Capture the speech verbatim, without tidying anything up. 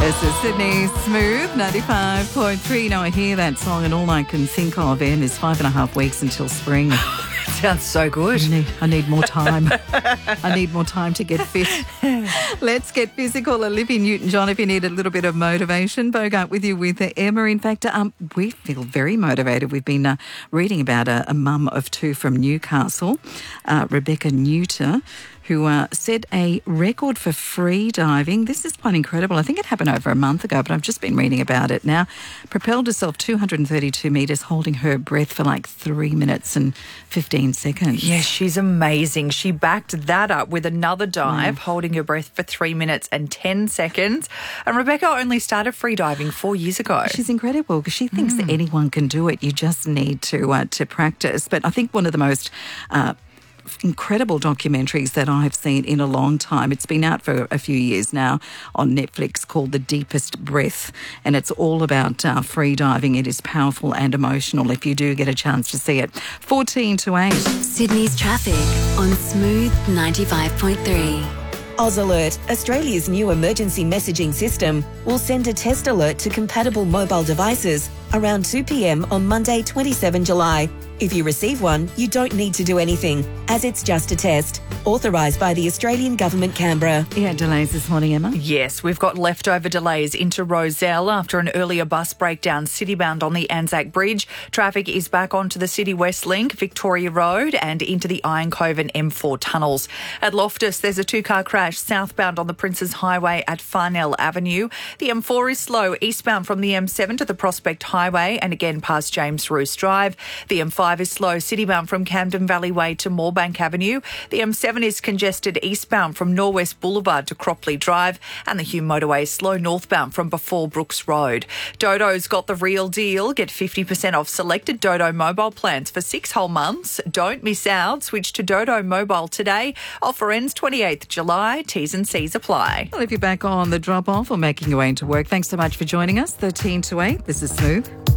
This is Sydney's Smooth ninety-five point three. You know, I hear that song and all I can think of, Em, is five and a half weeks until spring. Sounds so good. I need, I need more time. I need more time to get fit. Let's get physical. Olivia Newton-John, if you need a little bit of motivation. Bogart with you with Emma. In fact, um, we feel very motivated. We've been uh, reading about a, a mum of two from Newcastle, uh, Rebecca Newter, who uh, set a record for free diving. This is quite incredible. I think it happened over a month ago, but I've just been reading about it now. Propelled herself two hundred thirty-two metres, holding her breath for like three minutes and fifteen seconds. Yes, she's amazing. She backed that up with another dive, mm. holding her breath for three minutes and ten seconds. And Rebecca only started free diving four years ago. She's incredible because she thinks mm. that anyone can do it. You just need to uh, to practice. But I think one of the most uh, incredible documentaries that I've seen in a long time. It's been out for a few years now on Netflix, called The Deepest Breath, and it's all about uh, free diving. It is powerful and emotional if you do get a chance to see it. fourteen to eight. Sydney's traffic on Smooth ninety-five point three. AusAlert, Australia's new emergency messaging system, will send a test alert to compatible mobile devices around two p.m. on Monday, the twenty-seventh of July. If you receive one, you don't need to do anything, as it's just a test. Authorised by the Australian Government, Canberra. You had delays this morning, Emma? Yes, we've got leftover delays into Rozelle after an earlier bus breakdown citybound on the Anzac Bridge. Traffic is back onto the City West Link, Victoria Road, and into the Iron Cove and M four tunnels. At Loftus, there's a two-car crash southbound on the Princes Highway at Farnell Avenue. The M four is slow eastbound from the M seven to the Prospect Highway and again past James Roos Drive. The M five is slow citybound from Camden Valley Way to Moorebank Avenue. The M seven is congested eastbound from Norwest Boulevard to Cropley Drive, and the Hume Motorway is slow northbound from before Brooks Road. Dodo's got the real deal. Get fifty percent off selected Dodo mobile plans for six whole months. Don't miss out. Switch to Dodo Mobile today. Offer ends twenty-eighth of July. T's and C's apply. Well, if you're back on the drop-off or making your way into work, thanks so much for joining us. thirteen to eight. This is Smooth.